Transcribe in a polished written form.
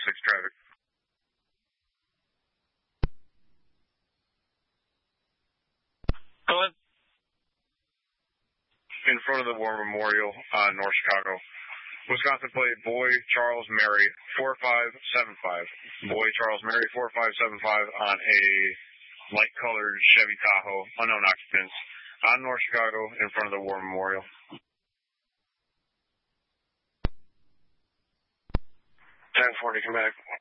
traffic. Go ahead. In front of the War Memorial, North Chicago. Wisconsin plate Boy Charles Mary 4575. Boy Charles Mary 4575 on a light colored Chevy Tahoe, unknown occupants, on North Chicago in front of the War Memorial. 1040, come back.